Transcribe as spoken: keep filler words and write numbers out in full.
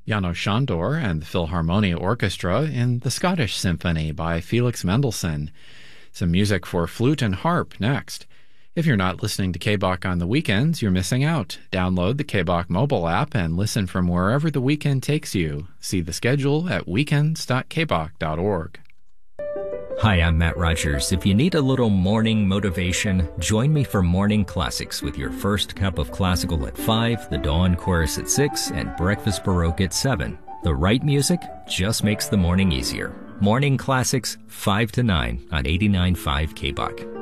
János Sándor and the Philharmonia Orchestra in the Scottish Symphony by Felix Mendelssohn. Some music for flute and harp next. If you're not listening to K B O C on the weekends, you're missing out. Download the K B O C mobile app and listen from wherever the weekend takes you. See the schedule at weekends dot k b o c dot org. Hi, I'm Matt Rogers. If you need a little morning motivation, join me for Morning Classics with your first cup of classical at five, the Dawn Chorus at six, and Breakfast Baroque at seven. The right music just makes the morning easier. Morning Classics, five to nine on eighty-nine point five K B O C.